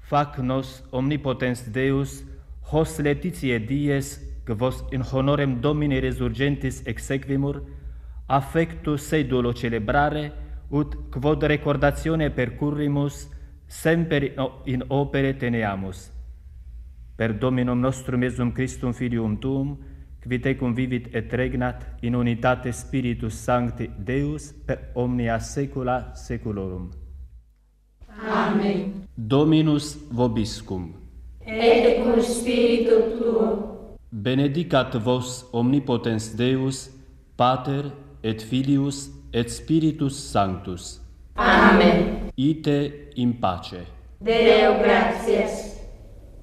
fac nos omnipotens Deus, hos laetitiae dies, que vos in honorem Domini resurgentis exequimur, affectus sedulo celebrare, ut quod recordatione percurrimus, semper in opere teneamus. Per Dominum nostrum Iesum Christum Filium Tuum, qui tecum vivit et regnat in unitate Spiritus Sancti Deus per omnia saecula saeculorum. Amen. Dominus vobiscum. Et cum spiritu tuo. Benedicat vos omnipotens Deus, Pater et Filius et Spiritus Sanctus. Amen. Ite in pace. Deo gratias.